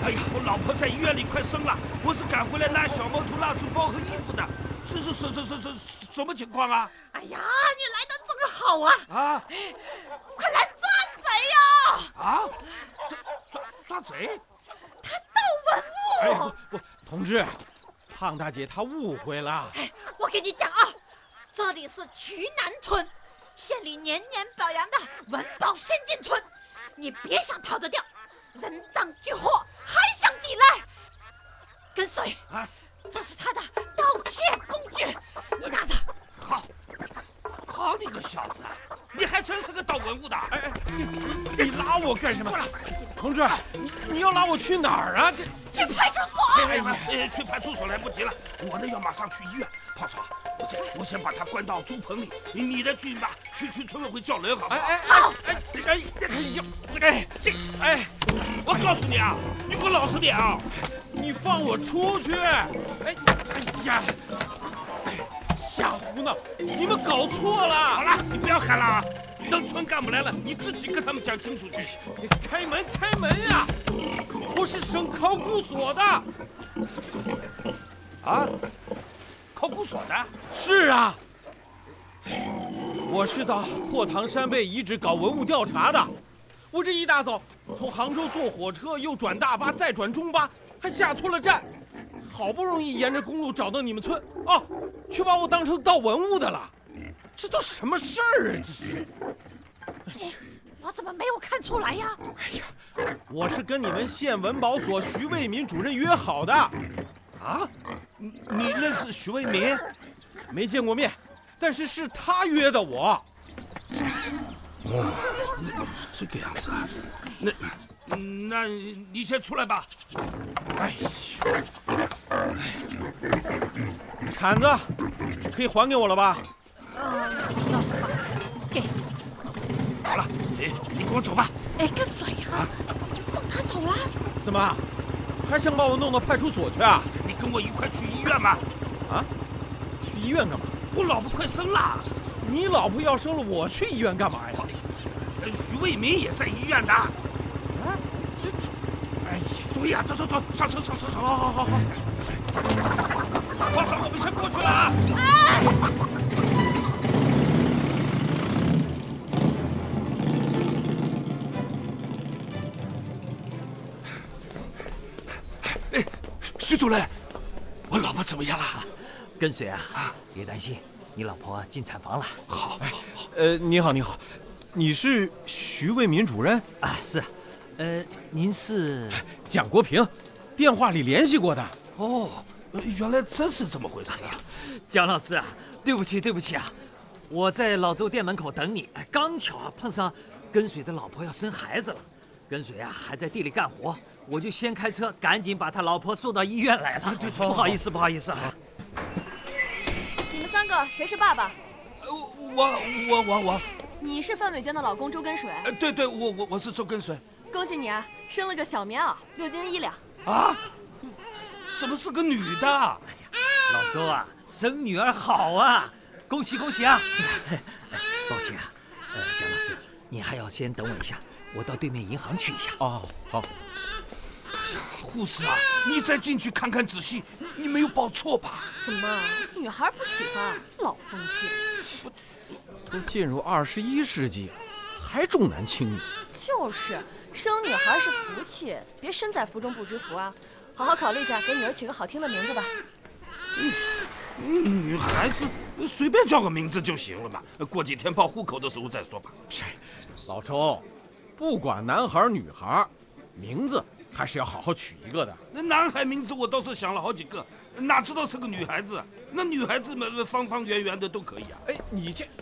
哎呀，我老婆在医院里快生了，我是赶回来拿小毛头蜡烛包和衣服的。这是什么情况啊？ 哎呀，你来的正好啊！ 啊！ 快来抓贼呀！ 啊！抓贼？ 他盗文物！ 不，同志，胖大姐她误会了。 我跟你讲啊，这里是渠南村，县里年年表扬的文保先进村，你别想逃得掉，人赃俱获，还想抵赖？跟随！ 啊！ 这是他的盗窃工具，你拿着。 好你个小子，你还真是个盗文物的！ 你拉我干什么？同志，你要拉我去哪儿啊？ 去派出所！ 去派出所来不及了，我呢要马上去医院。胖嫂，我先把他关到猪棚里，你呢去村委会叫人好不好？我告诉你啊，你给我老实点啊！ 你放我出去！瞎胡闹！你们搞错了！ 好了，你不要喊了啊！等村干部来了，你自己跟他们讲清楚去。 开门呀！我是省考古所的。 啊？考古所的？ 是啊。我是到破塘山背遗址搞文物调查的。我这一大早从杭州坐火车，又转大巴，再转中巴，还下错了站。好不容易沿着公路找到你们村，却把我当成盗文物的了，这都什么事儿啊？这是！ 我怎么没有看出来呀？ 我是跟你们县文保所徐卫民主任约好的。 啊？你认识徐卫民？ 没见过面，但是是他约的我。 这个样子啊？那你先出来吧。 铲子可以还给我了吧？ 那好吧，给。 好了，你跟我走吧。 跟随哈，你放他走了？ 怎么，还想把我弄到派出所去啊？ 你跟我一块去医院吧。 啊？去医院干嘛？ 我老婆快生了。 你老婆要生了，我去医院干嘛呀？ 徐卫民也在医院的。对呀，走，上车。好。胖嫂，我们先过去了啊！徐主任，我老婆怎么样了？ 跟随啊，别担心，你老婆进产房了。 好。 你好，你是徐卫民主任啊？是。您是蒋国平，电话里联系过的。 哦，原来真是这么回事啊！ 蒋老师啊，对不起啊，我在老周店门口等你，刚巧碰上跟随的老婆要生孩子了，跟随啊还在地里干活，我就先开车赶紧把他老婆送到医院来了。对，不好意思啊。 你们三个谁是爸爸？ 我。 你是范美娟的老公周跟随。 对，我是周跟随。 恭喜你啊，生了个小棉袄，6斤1两。 啊？怎么是个女的？ 老周啊，生女儿好啊，恭喜啊！抱歉啊，蒋老师，你还要先等我一下，我到对面银行去一下。 哦，好。 护士啊，你再进去看看仔细，你没有报错吧？ 怎么，女孩不喜欢老封建？ 都进入21世纪了，还重男轻女。 就是，生女孩是福气，别身在福中不知福啊！好好考虑一下，给女儿取个好听的名字吧。 女孩子随便叫个名字就行了嘛，过几天报户口的时候再说吧。 老周，不管男孩女孩，名字还是要好好取一个的。 那男孩名字我倒是想了好几个，哪知道是个女孩子？那女孩子们方方圆圆的都可以啊。 你这，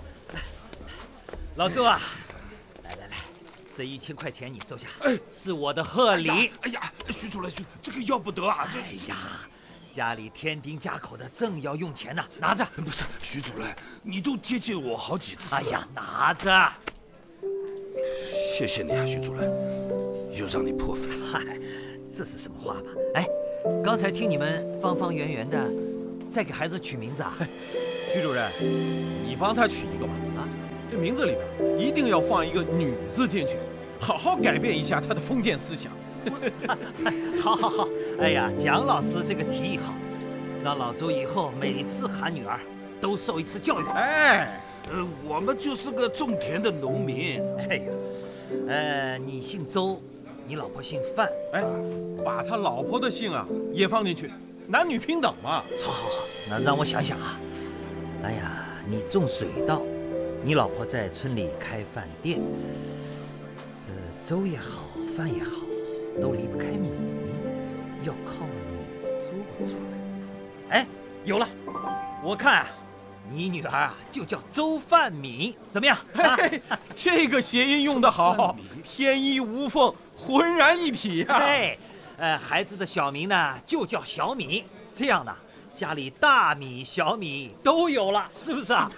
老周啊，来，这1000块钱你收下，是我的贺礼。 哎呀，徐主任，这个要不得啊！ 家里添丁加口的，正要用钱呢，拿着。 不是，徐主任，你都接济我好几次。 拿着。 谢谢你啊，徐主任，又让你破费。 嗨，这是什么话吧？刚才听你们方方圆圆的，再给孩子取名字啊？ 徐主任，你帮他取一个吧。这名字里边一定要放一个女字进去，好好改变一下他的封建思想。 好好好，哎呀，蒋老师这个提议好，让老周以后每次喊女儿都受一次教育。 哎， 我们就是个种田的农民。 哎呀，你姓周，你老婆姓范， 哎，把他老婆的姓啊也放进去，男女平等嘛。 好，那让我想想啊，哎呀，你种水稻，你老婆在村里开饭店，这粥也好，饭也好，都离不开米，要靠米做出来。哎，有了，我看啊，你女儿啊就叫周饭米，怎么样？ 嘿，这个谐音用得好，天衣无缝，浑然一体呀。 哎，孩子的小名呢就叫小米，这样呢，家里大米小米都有了，是不是啊？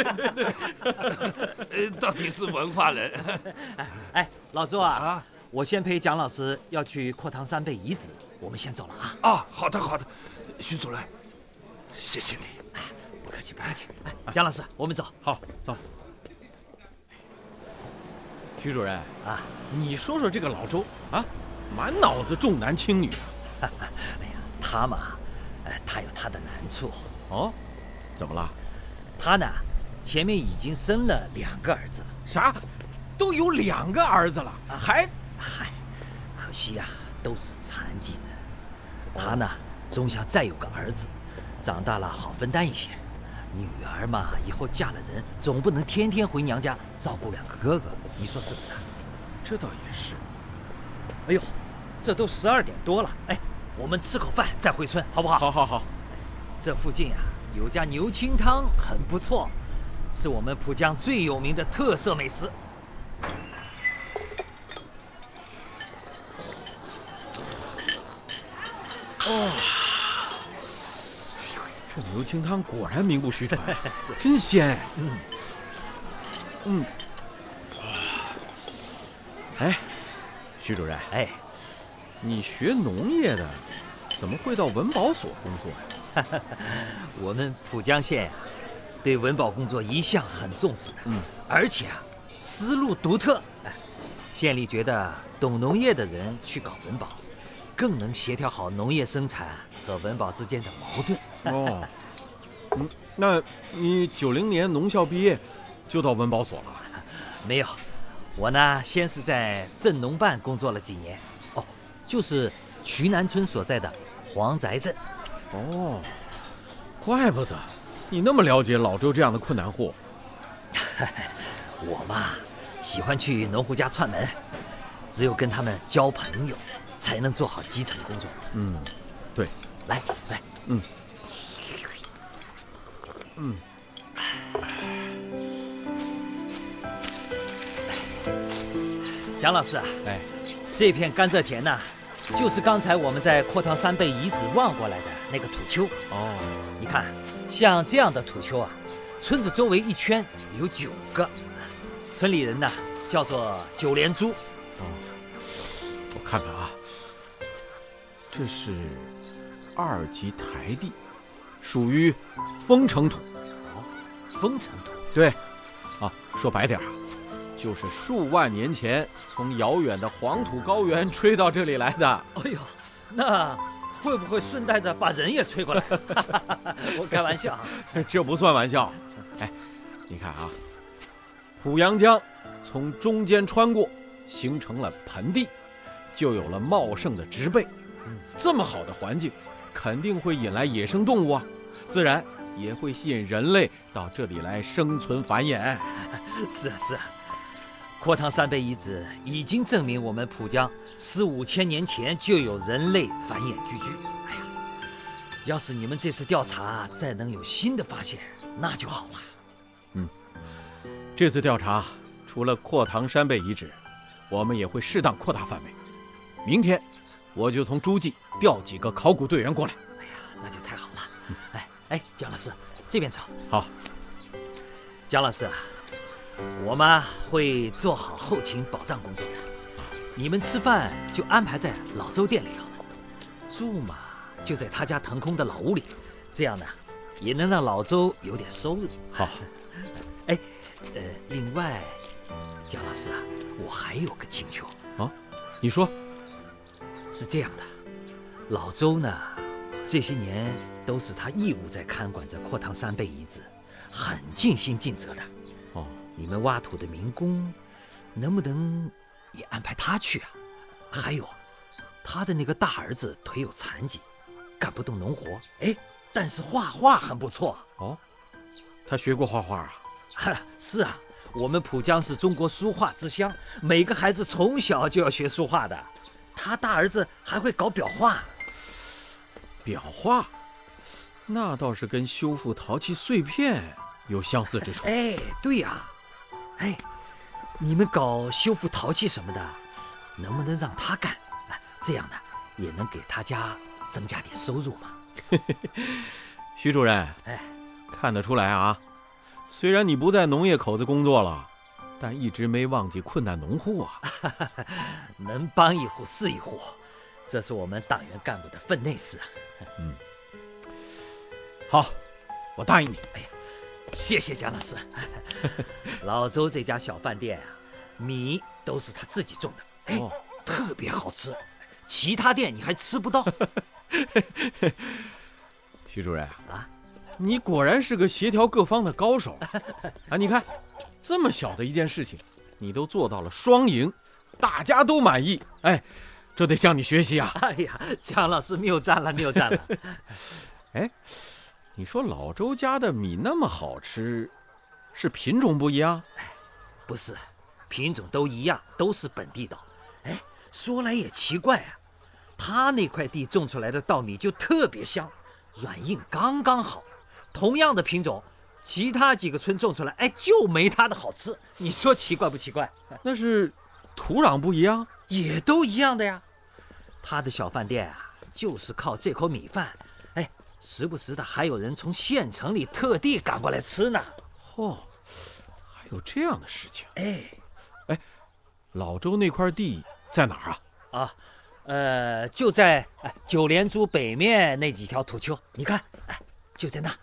对，到底是文化人。 哎，老周啊，我先陪蒋老师要去阔堂山背遗址，我们先走了啊。 啊，好的，徐主任，谢谢你。 不客气，不客气。哎，蒋老师，我们走。 好，走。徐主任啊， 你说说这个老周啊，满脑子重男轻女啊。 哎呀，他嘛，他有他的难处。 哦，怎么了？ 他呢，前面已经生了2个儿子了。 啥？都有2个儿子了，还？ 嗨，可惜呀，都是残疾人。他呢，总想再有个儿子，长大了好分担一些。女儿嘛，以后嫁了人，总不能天天回娘家照顾2个哥哥，你说是不是啊？ 这倒也是。 哎呦，这都12点多了，哎，我们吃口饭再回村，好不好？ 好。 这附近啊，有家牛清汤很不错，是我们浦江最有名的特色美食。 哦，这牛清汤果然名不虚传，真鲜。哎，徐主任， 哎， 你学农业的，怎么会到文保所工作呀？ 我们浦江县呀，对文保工作一向很重视的，而且啊，思路独特。哎，县里觉得懂农业的人去搞文保，更能协调好农业生产和文保之间的矛盾。 哦，那你90年农校毕业就到文保所了？ 没有，我呢先是在镇农办工作了几年，哦，就是渠南村所在的黄宅镇。 哦，怪不得你那么了解老周这样的困难户。 我嘛，喜欢去农户家串门，只有跟他们交朋友，才能做好基层工作。 对， 来，蒋老师啊， 哎， 这片甘蔗田呢，就是刚才我们在阔堂山背遗址望过来的那个土丘。 哦， 你看，像这样的土丘啊，村子周围一圈有9个，村里人呢叫做9连珠。 我看看啊，这是2级台地，属于封城土。 封城土。 对，啊，说白点啊，就是数万年前从遥远的黄土高原吹到这里来的。 哎呦，那会不会顺带着把人也吹过来？我开玩笑啊。 这不算玩笑。哎，你看啊，濮阳江从中间穿过，形成了盆地，就有了茂盛的植被。这么好的环境，肯定会引来野生动物啊，自然也会吸引人类到这里来生存繁衍。 是啊，阔堂山背遗址已经证明我们浦江4、5千年前就有人类繁衍聚居。哎呀，要是你们这次调查再能有新的发现，那就好了。 这次调查除了阔堂山背遗址，我们也会适当扩大范围。明天我就从诸暨调几个考古队员过来。 哎呀，那就太好了。哎，蒋老师，这边走。 好， 蒋老师啊，我们会做好后勤保障工作的。你们吃饭就安排在老周店里好了，住嘛就在他家腾空的老屋里，这样呢也能让老周有点收入。 好。 哎，另外，蒋老师啊，我还有个请求。 啊，你说。 是这样的，老周呢，这些年都是他义务在看管着阔堂山背遗址，很尽心尽责的。 哦， 你们挖土的民工，能不能也安排他去啊？还有，他的那个大儿子腿有残疾，干不动农活，哎，但是画画很不错。 哦，他学过画画啊？ 是啊，我们浦江是中国书画之乡，每个孩子从小就要学书画的。他大儿子还会搞裱画。 裱画，那倒是跟修复陶器碎片有相似之处。 哎，对呀，哎，你们搞修复陶器什么的，能不能让他干？这样呢，也能给他家增加点收入嘛。 徐主任， 哎， 看得出来啊，虽然你不在农业口子工作了，但一直没忘记困难农户啊。 能帮一户是一户，这是我们党员干部的分内事啊。 好，我答应你。 哎呀，谢谢蒋老师。老周这家小饭店啊，米都是他自己种的，哎，特别好吃，其他店你还吃不到。 徐主任啊， 你果然是个协调各方的高手啊！你看，这么小的一件事情，你都做到了双赢，大家都满意。哎，这得向你学习啊！ 哎呀，蒋老师谬赞了，谬赞了。 哎，你说老周家的米那么好吃，是品种不一样？ 不是，品种都一样，都是本地稻。哎，说来也奇怪啊，他那块地种出来的稻米就特别香，软硬刚刚好。同样的品种，其他几个村种出来，哎，就没他的好吃。你说奇怪不奇怪？ 那是土壤不一样， 也都一样的呀。他的小饭店啊，就是靠这口米饭，哎，时不时的还有人从县城里特地赶过来吃呢。 哦，还有这样的事情。 哎， 老周那块地在哪儿啊？就在九连珠北面那几条土丘，你看，就在那。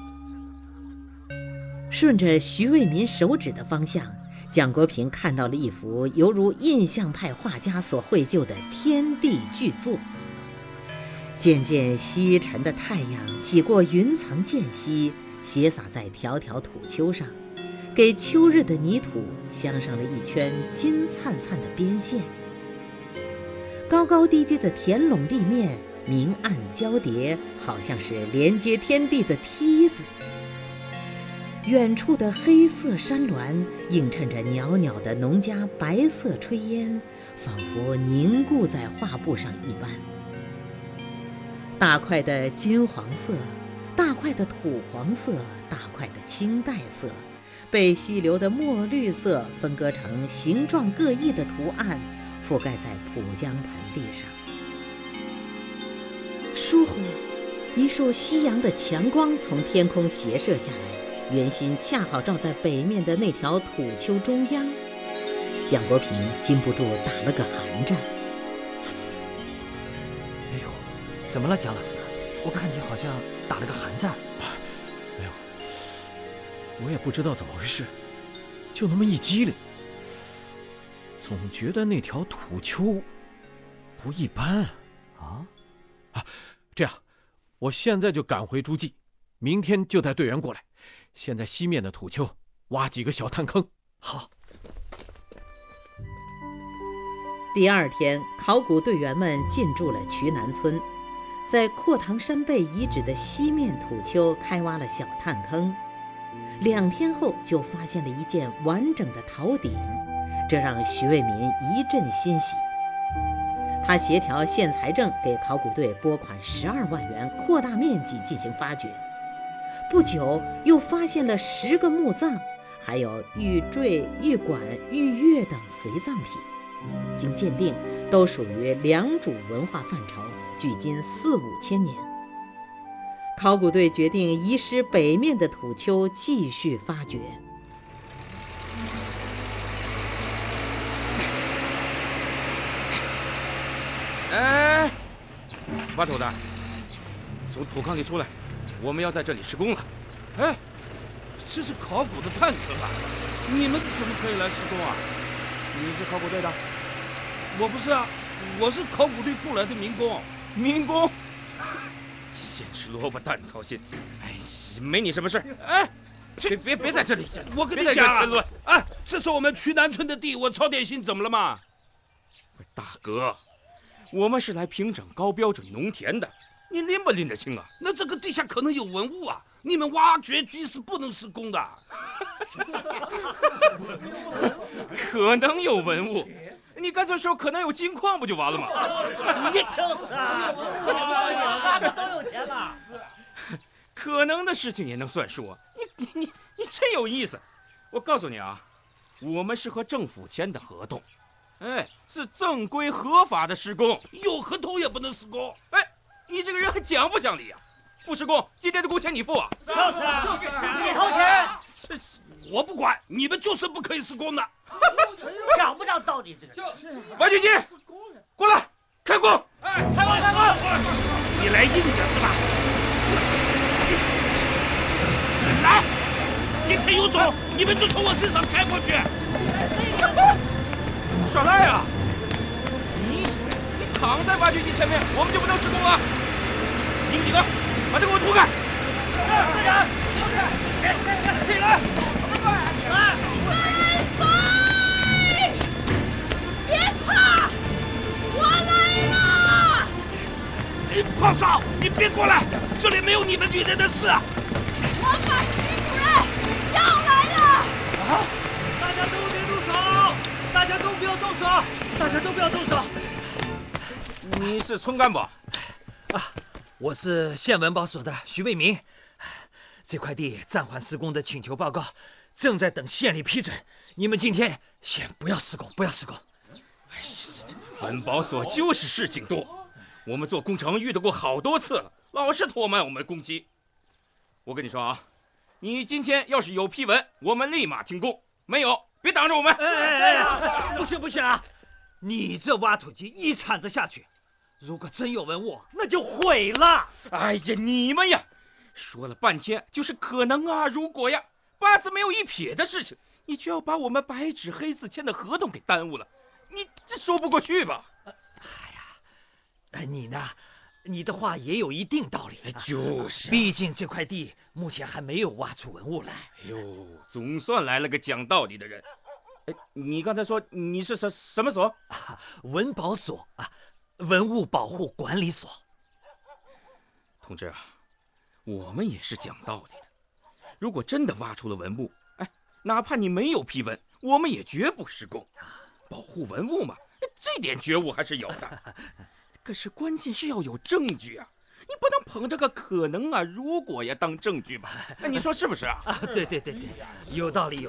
顺着徐渭民手指的方向，蒋国平看到了一幅犹如印象派画家所绘就的天地巨作。渐渐西沉的太阳挤过云层间隙，斜洒在条条土丘上，给秋日的泥土镶上了一圈金灿灿的边线。高高低低的田垄立面明暗交叠，好像是连接天地的梯子。远处的黑色山峦映衬着袅袅的农家白色炊烟，仿佛凝固在画布上一般。大块的金黄色，大块的土黄色，大块的青黛色，被溪流的墨绿色分割成形状各异的图案，覆盖在浦江盆地上。疏忽，一束夕阳的强光从天空斜射下来，圆心恰好照在北面的那条土丘中央。蒋国平禁不住打了个寒战。 哎呦，怎么了，蒋老师？我看你好像打了个寒战。 没有，我也不知道怎么回事，就那么一激灵，总觉得那条土丘不一般啊！这样，我现在就赶回诸暨，明天就带队员过来，先在西面的土丘挖几个小探坑。 好。 第二天，考古队员们进驻了渠南村，在阔堂山背遗址的西面土丘开挖了小探坑。2天后，就发现了一件完整的陶鼎，这让徐渭民一阵欣喜。他协调县财政给考古队拨款12万元，扩大面积进行发掘。不久，又发现了10个墓葬，还有玉坠、玉管、玉钺等随葬品。经鉴定，都属于良渚文化范畴，距今4、5千年。考古队决定移师北面的土丘继续发掘。 哎，挖土的，从土坑里出来，我们要在这里施工了。哎，这是考古的探坑啊，你们怎么可以来施工啊？ 你是考古队的？ 我不是啊， 我是考古队雇来的民工。民工？先吃萝卜淡操心。哎，没你什么事。哎，别在这里， 我跟你讲啊，哎，这是我们曲南村的地，我操点心怎么了嘛？ 大哥，我们是来平整高标准农田的，你拎不拎得清啊？ 那这个地下可能有文物啊，你们挖掘局是不能施工的。 可能有文物，你干脆说可能有金矿不就完了吗？ 你就是啊，他们都有钱了。 可能的事情也能算数，你真有意思。我告诉你啊，我们是和政府签的合同，哎，是正规合法的施工， 有合同也不能施工。 哎，你这个人还讲不讲理啊？不施工，今天的工钱你付啊？ 就是啊，你掏钱。 我不管，你们就是不可以施工的。 讲不讲道理？这个挖掘机，过来开工！ 哎，开工！ 你来硬的是吧？来，今天有种，你们就从我身上开过去。 耍赖啊！你躺在挖掘机前面，我们就不能施工了。你们几个把这给我拖开！ 队长，起来！ 别怕，我来了！ 胖少，你别过来，这里没有你们女人的事。 我把徐主任叫来了。 大家都别动手！大家都不要动手！大家都不要动手！ 你是村干部啊？ 我是县文保所的徐卫民。这块地暂缓施工的请求报告正在等县里批准，你们今天先不要施工，不要施工。 哎呀，文保所就是事情多，我们做工程遇到过好多次了，老是拖慢我们工期。我跟你说啊，你今天要是有批文，我们立马停工；没有，别挡着我们。 不行啊！你这挖土机一铲子下去，如果真有文物，那就毁了。 哎呀，你们呀！说了半天就是可能啊，如果呀，八字没有一撇的事情，你就要把我们白纸黑字签的合同给耽误了，你这说不过去吧？ 你呢？你的话也有一定道理。 就是， 毕竟这块地目前还没有挖出文物来。 哎呦，总算来了个讲道理的人。哎，你刚才说你是什么所？ 文保所啊，文物保护管理所。 同志啊，我们也是讲道理的。如果真的挖出了文物，哎，哪怕你没有批文，我们也绝不施工。保护文物嘛，这点觉悟还是有的。可是关键是要有证据啊，你不能捧着个可能啊、如果呀当证据吧？哎，你说是不是啊？ 对，有道理。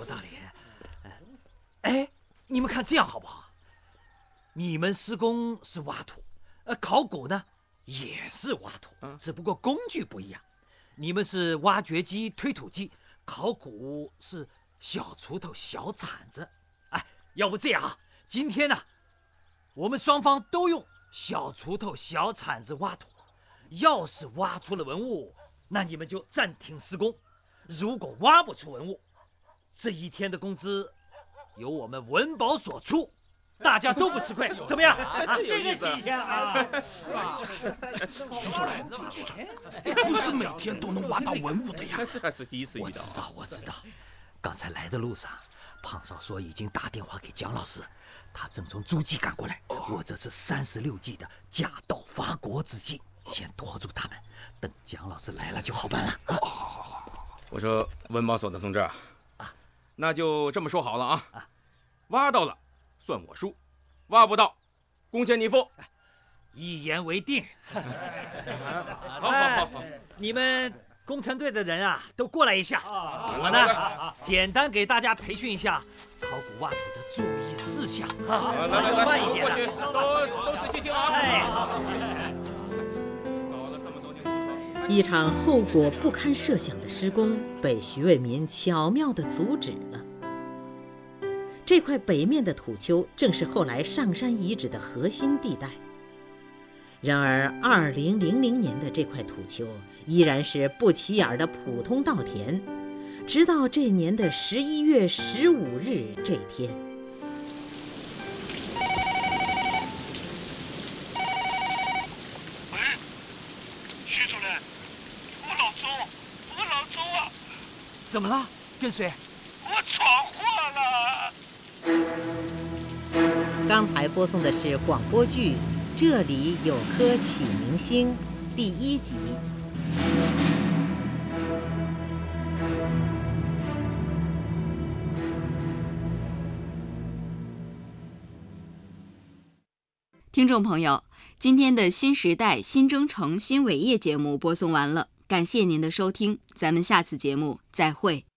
哎，你们看这样好不好？你们施工是挖土，考古呢也是挖土，只不过工具不一样。你们是挖掘机、推土机，考古是小锄头、小铲子。哎，要不这样啊，今天呢，我们双方都用小锄头、小铲子挖土。要是挖出了文物，那你们就暂停施工；如果挖不出文物，这一天的工资由我们文保所出，大家都不吃亏，怎么样？ 这个新鲜啊！ 徐主任，不是每天都能挖到文物的呀。 这还是第一次遇到。 我知道。刚才来的路上，胖少说已经打电话给蒋老师，他正从诸暨赶过来。我这是36计的假道伐国之计，先拖住他们，等蒋老师来了就好办了。 好。我说文保所的同志啊，那就这么说好了啊，挖到了算我输，挖不到工钱你付， 一言为定。 好。 你们工程队的人啊，都过来一下。我呢，简单给大家培训一下考古挖土的注意事项。 来， 慢一点， 过去，都仔细听啊。 哎，好。 一场后果不堪设想的施工被徐卫民巧妙地阻止了。这块北面的土丘正是后来上山遗址的核心地带。然而2000年的这块土丘依然是不起眼的普通稻田，直到这年的11月15日这天。 怎么了，跟随？ 我闯祸了。 刚才播送的是广播剧《这里有颗启明星》第1集。 听众朋友，今天的新时代新征程新伟业节目播送完了，感谢您的收听，咱们下次节目再会。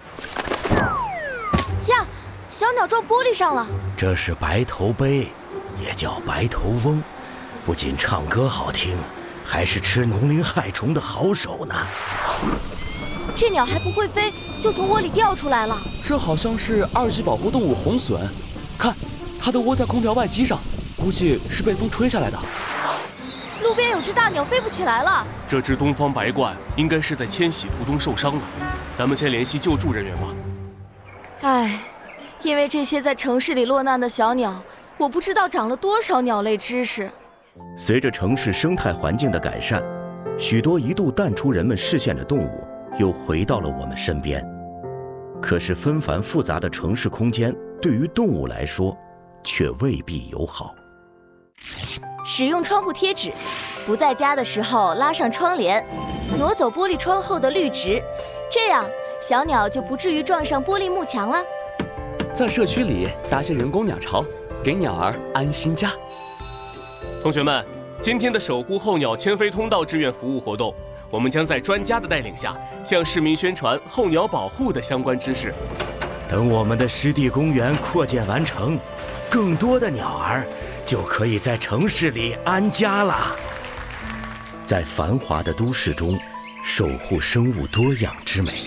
呀，小鸟撞玻璃上了。 这是白头鹎，也叫白头翁，不仅唱歌好听，还是吃农林害虫的好手呢。 这鸟还不会飞，就从窝里掉出来了。 这好像是2级保护动物红隼，看，它都窝在空调外机上，估计是被风吹下来的。 路边有只大鸟飞不起来了。 这只东方白鹳应该是在迁徙途中受伤了，咱们先联系救助人员吧。 唉，因为这些在城市里落难的小鸟，我不知道长了多少鸟类知识。 随着城市生态环境的改善，许多一度淡出人们视线的动物又回到了我们身边。可是纷繁复杂的城市空间对于动物来说却未必友好。 使用窗户贴纸，不在家的时候拉上窗帘，挪走玻璃窗后的绿植，这样小鸟就不至于撞上玻璃幕墙了。 在社区里搭些人工鸟巢，给鸟儿安心家。 同学们，今天的守护候鸟迁飞通道志愿服务活动，我们将在专家的带领下，向市民宣传候鸟保护的相关知识。 等我们的湿地公园扩建完成，更多的鸟儿就可以在城市里安家了。在繁华的都市中，守护生物多样之美。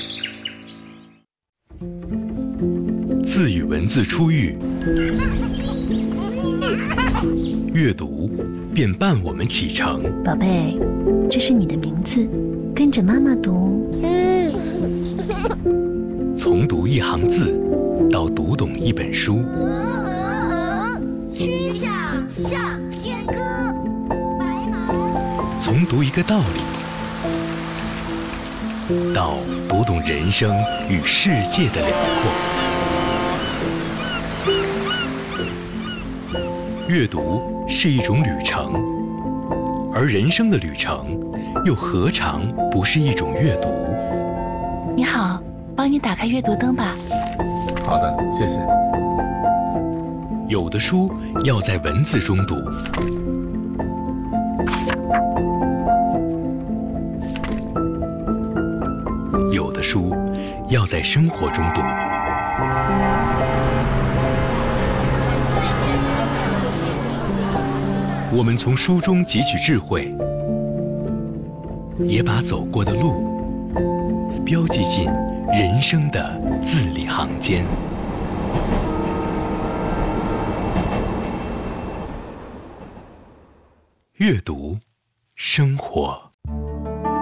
自与文字初遇，阅读便伴我们启程。 宝贝，这是你的名字，跟着妈妈读。 从读一行字，到读懂一本书。 曲项向天歌，白马。 从读一个道理，到读懂人生与世界的辽阔。阅读是一种旅程，而人生的旅程又何尝不是一种阅读？ 你好，帮你打开阅读灯吧。 好的，谢谢。 有的书要在文字中读，有的书要在生活中读。我们从书中汲取智慧，也把走过的路标记进人生的字里行间。阅读，生活。